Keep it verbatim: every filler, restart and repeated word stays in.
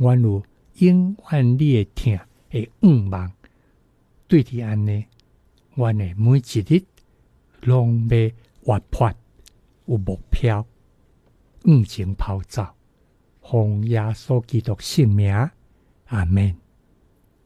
阮有永远你的疼的愿望。对伫安尼，阮的每一日拢要活泼有目标，向前跑走。奉耶稣基督圣名，阿们。